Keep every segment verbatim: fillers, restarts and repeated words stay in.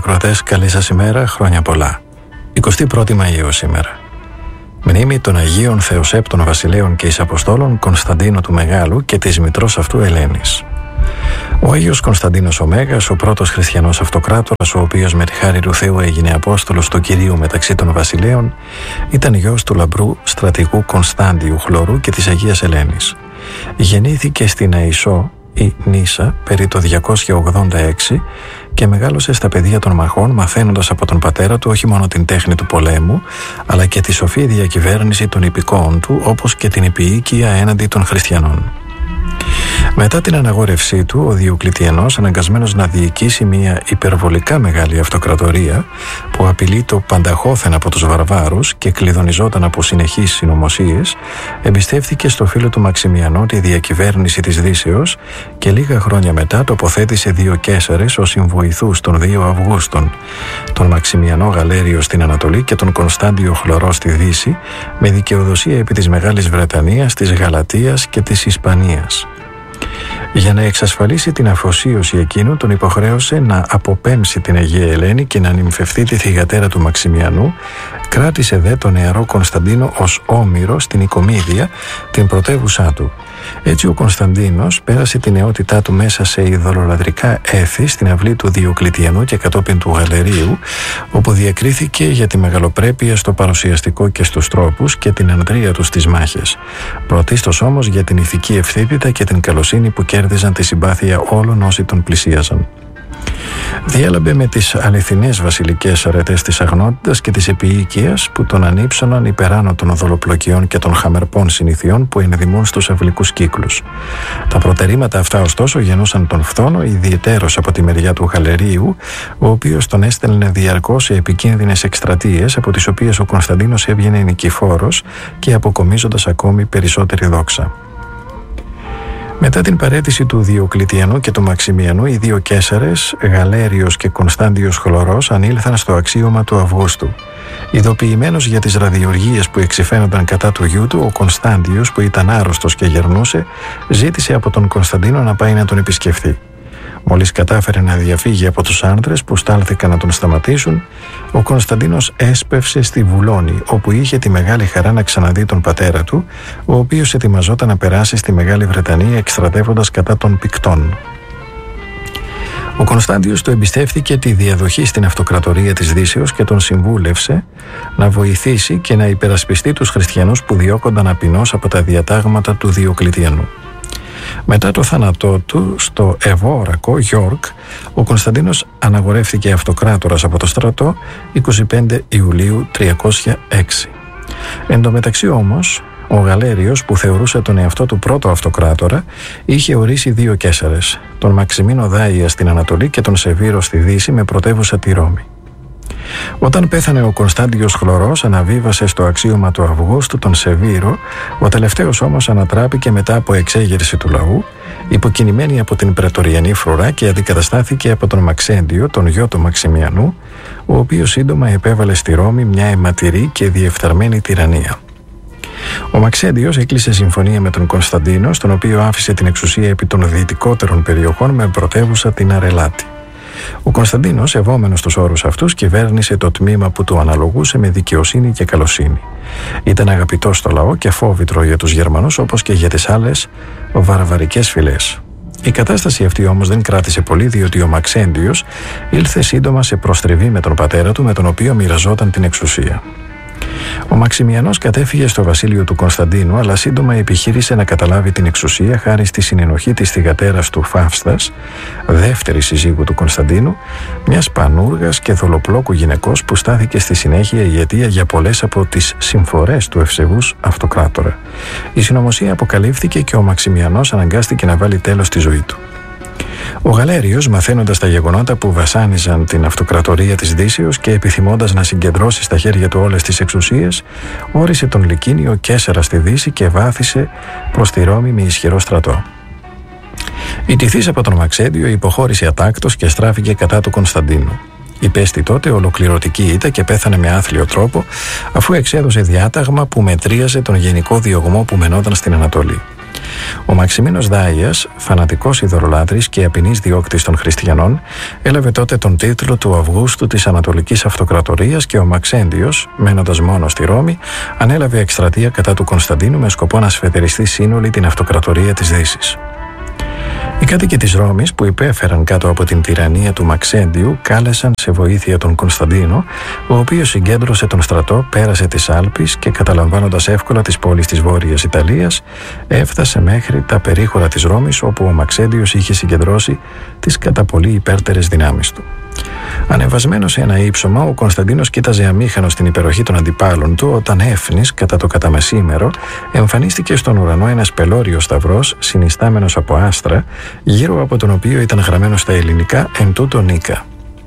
ακροατές, καλή σας ημέρα, χρόνια πολλά. εικοστή πρώτη Μαΐου σήμερα. Μνήμη των Αγίων Θεοσέπτων Βασιλέων και Εισαποστόλων Κωνσταντίνου του Μεγάλου και της μητρός αυτού Ελένης. Ο Άγιος Κωνσταντίνος ο Μέγας, ο πρώτος χριστιανός αυτοκράτορας, ο οποίος με τη χάρη του Θεού έγινε Απόστολος του Κυρίου μεταξύ των βασιλέων, ήταν γιος του λαμπρού στρατηγού Κωνσταντίου Χλωρού και της Αγίας Ελένης. Γεννήθηκε στην Αϊσό ή Νίσα περί το διακόσια ογδόντα έξι και μεγάλωσε στα πεδία των μαχών, μαθαίνοντας από τον πατέρα του όχι μόνο την τέχνη του πολέμου, αλλά και τη σοφή διακυβέρνηση των υπηκόων του, όπως και την επίοικια έναντι των χριστιανών. Μετά την αναγόρευσή του, ο Διοκλητιανός, αναγκασμένος να διοικήσει μια υπερβολικά μεγάλη αυτοκρατορία που απειλεί το πανταχώθεν από τους βαρβάρους και κλειδονιζόταν από συνεχείς συνωμοσίες, εμπιστεύθηκε στο φίλο του Μαξιμιανό τη διακυβέρνηση της Δύσεως και λίγα χρόνια μετά τοποθέτησε δύο Καίσαρες ως συμβοηθούς των δύο Αυγούστων, τον Μαξιμιανό Γαλέριο στην Ανατολή και τον Κωνσταντιο Χλωρό στη Δύση, με δικαιοδοσία επί της Μεγάλης Βρετανίας, της Γαλατίας και της Ισπανίας. Για να εξασφαλίσει την αφοσίωση εκείνου, τον υποχρέωσε να αποπέμψει την Αγία Ελένη και να νυμφευτεί τη θυγατέρα του Μαξιμιανού. Κράτησε δε τον νεαρό Κωνσταντίνο ως όμηρο στην Οικομίδια, την πρωτεύουσά του. Έτσι ο Κωνσταντίνος πέρασε τη νεότητά του μέσα σε ειδωλολατρικά έθη στην αυλή του Διοκλητιανού και κατόπιν του Γαλερίου, όπου διακρίθηκε για τη μεγαλοπρέπεια στο παρουσιαστικό και στους τρόπους και την ανδρεία του στις μάχες. Πρωτίστως όμως για την ηθική ευθύτητα και την καλοσύνη που κέρδιζαν τη συμπάθεια όλων όσοι τον πλησίαζαν. Διέλαμπε με τις αληθινές βασιλικές αρετές της αγνότητας και της επίοικιας που τον ανήψωναν υπεράνω των δολοπλοκιών και των χαμερπών συνηθιών που ενδημούν στους αυλικούς κύκλους. Τα προτερήματα αυτά ωστόσο γεννούσαν τον φθόνο ιδιαιτέρως από τη μεριά του Γαλερίου, ο οποίος τον έστελνε διαρκώς σε επικίνδυνες εκστρατείες, από τις οποίες ο Κωνσταντίνος έβγαινε νικηφόρος και αποκομίζοντας ακόμη περισσότερη δόξα. Μετά την παραίτηση του Διοκλητιανού και του Μαξιμιανού, οι δύο Καίσαρες, Γαλέριος και Κωνσταντιος Χλωρός, ανήλθαν στο αξίωμα του Αυγούστου. Ειδοποιημένος για τις ραδιοργίες που εξηφαίνονταν κατά του γιού του, ο Κωνσταντιος, που ήταν άρρωστος και γερνούσε, ζήτησε από τον Κωνσταντίνο να πάει να τον επισκεφθεί. Μόλις κατάφερε να διαφύγει από τους άνδρες που στάλθηκαν να τον σταματήσουν, ο Κωνσταντίνος έσπευσε στη Βουλώνη, όπου είχε τη μεγάλη χαρά να ξαναδεί τον πατέρα του, ο οποίος ετοιμαζόταν να περάσει στη Μεγάλη Βρετανία εκστρατεύοντας κατά των Πικτών. Ο Κωνσταντιος του εμπιστεύθηκε τη διαδοχή στην αυτοκρατορία της Δύσεως και τον συμβούλευσε να βοηθήσει και να υπερασπιστεί τους χριστιανούς που διώκονταν απεινώς από τα διατάγματα του Διοκλητιανού. Μετά το θάνατό του στο ευώρακο Γιόρκ, ο Κωνσταντίνος αναγορεύτηκε αυτοκράτορας από το στρατό εικοστή πέμπτη Ιουλίου τριακόσια έξι. Εν τω μεταξύ όμως, ο Γαλέριος, που θεωρούσε τον εαυτό του πρώτο αυτοκράτορα, είχε ορίσει δύο Καίσαρες, τον Μαξιμίνο Δάια στην Ανατολή και τον Σεβίρο στη Δύση, με πρωτεύουσα τη Ρώμη. Όταν πέθανε ο Κωνσταντιος Χλωρός, αναβίβασε στο αξίωμα του Αυγούστου τον Σεβίρο. Ο τελευταίος όμως ανατράπηκε μετά από εξέγερση του λαού, υποκινημένη από την πρετοριανή φρουρά, και αντικαταστάθηκε από τον Μαξέντιο, τον γιο του Μαξιμιανού, ο οποίος σύντομα επέβαλε στη Ρώμη μια αιματηρή και διεφθαρμένη τυραννία. Ο Μαξέντιος έκλεισε συμφωνία με τον Κωνσταντίνο, στον οποίο άφησε την εξουσία επί των δυτικότερων περιοχών με πρωτεύουσα την Αρελάτη. Ο Κωνσταντίνος, σεβόμενος τους όρους αυτούς, κυβέρνησε το τμήμα που του αναλογούσε με δικαιοσύνη και καλοσύνη. Ήταν αγαπητός στο λαό και φόβητρο για τους Γερμανούς, όπως και για τις άλλες βαρβαρικές φυλές. Η κατάσταση αυτή όμως δεν κράτησε πολύ, διότι ο Μαξέντιος ήλθε σύντομα σε προστριβή με τον πατέρα του, με τον οποίο μοιραζόταν την εξουσία. Ο Μαξιμιανός κατέφυγε στο βασίλειο του Κωνσταντίνου, αλλά σύντομα επιχείρησε να καταλάβει την εξουσία χάρη στη συνενοχή της θυγατέρας του Φαύστας, δεύτερη συζύγου του Κωνσταντίνου, μιας πανούργας και δολοπλόκου γυναικός που στάθηκε στη συνέχεια η αιτία για πολλές από τις συμφορές του ευσεβούς αυτοκράτορα. Η συνωμοσία αποκαλύφθηκε και ο Μαξιμιανός αναγκάστηκε να βάλει τέλος στη ζωή του. Ο Γαλέριος, μαθαίνοντας τα γεγονότα που βασάνιζαν την αυτοκρατορία της Δύσεως και επιθυμώντας να συγκεντρώσει στα χέρια του όλες τις εξουσίες, όρισε τον Λικίνιο Καίσαρα στη Δύση και βάθησε προς τη Ρώμη με ισχυρό στρατό. Ιτηθής από τον Μαξέντιο, υποχώρησε ατάκτος και στράφηκε κατά του Κωνσταντίνου. Υπέστη τότε ολοκληρωτική ήττα και πέθανε με άθλιο τρόπο, αφού εξέδωσε διάταγμα που μετρίαζε τον γενικό διωγμό που μενόταν στην Ανατολή. Ο Μαξιμίνος Δάιας, φανατικός ειδωλολάτρης και απεινής διώκτης των χριστιανών, έλαβε τότε τον τίτλο του Αυγούστου της Ανατολικής Αυτοκρατορίας και ο Μαξέντιος, μένοντας μόνο στη Ρώμη, ανέλαβε εκστρατεία κατά του Κωνσταντίνου με σκοπό να σφετεριστεί σύνολη την αυτοκρατορία της Δύσης. Οι κάτοικοι της Ρώμης, που υπέφεραν κάτω από την τυραννία του Μαξέντιου, κάλεσαν σε βοήθεια τον Κωνσταντίνο, ο οποίος συγκέντρωσε τον στρατό, πέρασε τις Άλπεις και, καταλαμβάνοντας εύκολα τις πόλεις της Βόρειας Ιταλίας, έφτασε μέχρι τα περίχωρα της Ρώμης, όπου ο Μαξέντιος είχε συγκεντρώσει τις κατά πολύ υπέρτερες δυνάμεις του. Ανεβασμένος σε ένα ύψωμα, ο Κωνσταντίνος κοίταζε αμήχανος την υπεροχή των αντιπάλων του, όταν έφνης, κατά το καταμεσήμερο, εμφανίστηκε στον ουρανό ένας πελώριος σταυρός, συνιστάμενος από άστρα, γύρω από τον οποίο ήταν γραμμένο στα ελληνικά «Εν τούτο νίκα».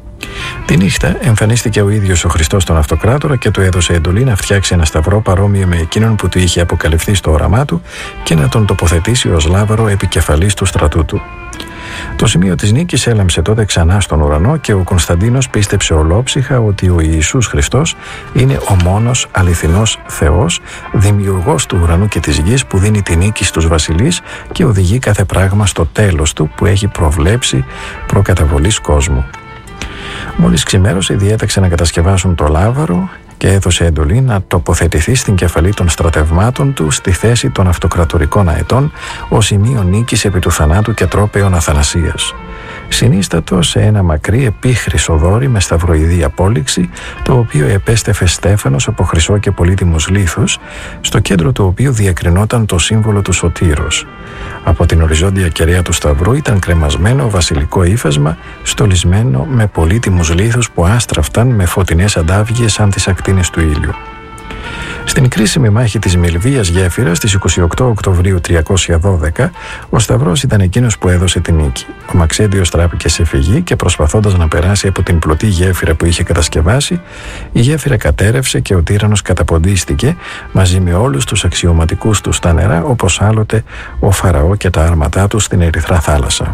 Τη νύχτα εμφανίστηκε ο ίδιος ο Χριστός στον Αυτοκράτορα και του έδωσε εντολή να φτιάξει ένα σταυρό παρόμοιο με εκείνον που του είχε αποκαλυφθεί στο όραμά του και να τον τοποθετήσει ως λάβαρο επικεφαλής του στρατού του. Το σημείο της νίκης έλαμψε τότε ξανά στον ουρανό και ο Κωνσταντίνος πίστεψε ολόψυχα ότι ο Ιησούς Χριστός είναι ο μόνος αληθινός Θεός, δημιουργός του ουρανού και της γης, που δίνει τη νίκη στους βασιλείς και οδηγεί κάθε πράγμα στο τέλος του που έχει προβλέψει προκαταβολής κόσμου. Μόλις ξημέρωσε, διέταξε να κατασκευάσουν το λάβαρο και έδωσε εντολή να τοποθετηθεί στην κεφαλή των στρατευμάτων του στη θέση των αυτοκρατορικών αετών ως σημείο νίκης επί του θανάτου και τρόπεων αθανασίας. Συνίστατο σε ένα μακρύ επίχρυσο δόρυ με σταυροειδή απόλυξη, το οποίο επέστεφε στέφανος από χρυσό και πολύτιμους λίθους, στο κέντρο του οποίου διακρινόταν το σύμβολο του σωτήρος. Από την οριζόντια κεραία του σταυρού ήταν κρεμασμένο βασιλικό ύφασμα, στολισμένο με πολύτιμους λίθους που άστραφταν με φωτεινές αντάβγειες σαν τις ακτίνες του ήλιου. Στην κρίσιμη μάχη της Μιλβίας Γέφυρας στις είκοσι οκτώ Οκτωβρίου τριακόσια δώδεκα, ο σταυρός ήταν εκείνος που έδωσε την νίκη. Ο Μαξέντιος τράπηκε σε φυγή και, προσπαθώντας να περάσει από την πλωτή γέφυρα που είχε κατασκευάσει, η γέφυρα κατέρευσε και ο τύραννος καταποντίστηκε μαζί με όλους τους αξιωματικούς του στα νερά, όπως άλλοτε ο Φαραώ και τα άρματά του στην Ερυθρά θάλασσα.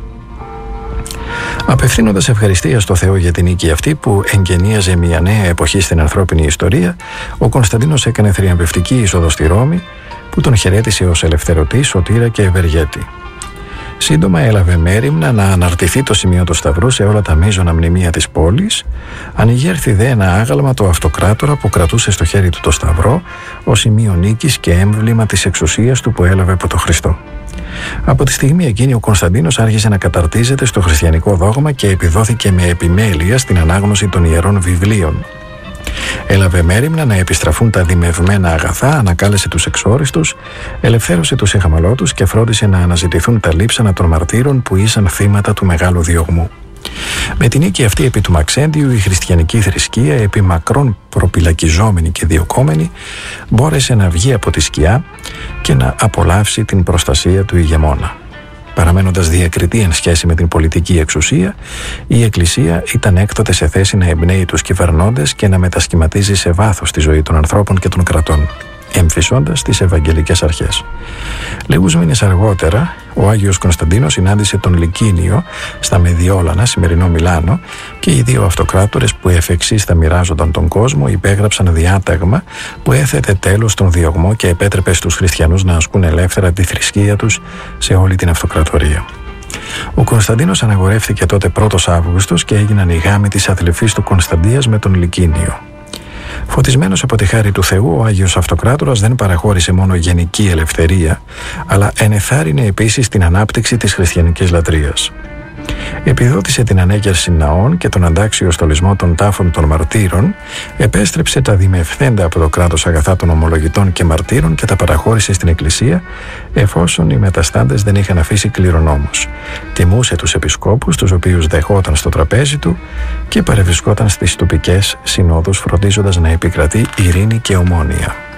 Απευθύνοντας ευχαριστία στο Θεό για την νίκη αυτή που εγγενίαζε μια νέα εποχή στην ανθρώπινη ιστορία, ο Κωνσταντίνος έκανε θριαμβευτική είσοδο στη Ρώμη, που τον χαιρέτησε ως ελευθερωτή, σωτήρα και ευεργέτη. Σύντομα έλαβε μέριμνα να αναρτηθεί το σημείο του σταυρού σε όλα τα μείζωνα μνημεία της πόλης, ανοιγέρθη δε ένα άγαλμα το Αυτοκράτορα που κρατούσε στο χέρι του το σταυρό ως σημείο νίκης και έμβλημα της εξουσίας του που έλαβε από τον Χριστό. Από τη στιγμή εκείνη ο Κωνσταντίνος άρχισε να καταρτίζεται στο χριστιανικό δόγμα και επιδόθηκε με επιμέλεια στην ανάγνωση των ιερών βιβλίων. Έλαβε μέριμνα να επιστραφούν τα δημευμένα αγαθά, ανακάλεσε τους εξόριστους, ελευθέρωσε τους εχαμαλώτους και φρόντισε να αναζητηθούν τα λείψανα των μαρτύρων που ήσαν θύματα του μεγάλου διωγμού. Με την νίκη αυτή επί του Μαξέντιου, η χριστιανική θρησκεία, επί μακρόν προπυλακιζόμενη και διωκόμενη, μπόρεσε να βγει από τη σκιά και να απολαύσει την προστασία του ηγεμόνα. Παραμένοντας διακριτή εν σχέση με την πολιτική εξουσία, η Εκκλησία ήταν έκτοτε σε θέση να εμπνέει τους κυβερνώντες και να μετασχηματίζει σε βάθος τη ζωή των ανθρώπων και των κρατών, εμφυσώντας τις ευαγγελικές αρχές. Λίγους μήνες αργότερα, ο Άγιος Κωνσταντίνος συνάντησε τον Λικίνιο στα Μεδιόλανα, σημερινό Μιλάνο, και οι δύο αυτοκράτορες που εφ' εξής θα μοιράζονταν τον κόσμο υπέγραψαν διάταγμα που έθετε τέλος στον διωγμό και επέτρεπε στους χριστιανούς να ασκούν ελεύθερα τη θρησκεία τους σε όλη την αυτοκρατορία. Ο Κωνσταντίνος αναγορεύτηκε τότε πρώτος Αύγουστος και έγιναν οι γάμοι της αδελφής του Κωνσταντίας με τον Λικίνιο. Φωτισμένος από τη χάρη του Θεού, ο Άγιος Αυτοκράτορας δεν παραχώρησε μόνο γενική ελευθερία, αλλά ενεθάρρυνε επίσης την ανάπτυξη της χριστιανικής λατρείας. Επιδότησε την ανέγερση ναών και τον αντάξιο στολισμό των τάφων των μαρτύρων, επέστρεψε τα δημευθέντα από το κράτος αγαθά των ομολογητών και μαρτύρων και τα παραχώρησε στην Εκκλησία, εφόσον οι μεταστάντες δεν είχαν αφήσει κληρονόμους. Τιμούσε τους επισκόπους, τους οποίους δεχόταν στο τραπέζι του, και παρευρισκόταν στις τοπικές συνόδους, φροντίζοντας να επικρατεί ειρήνη και ομόνοια.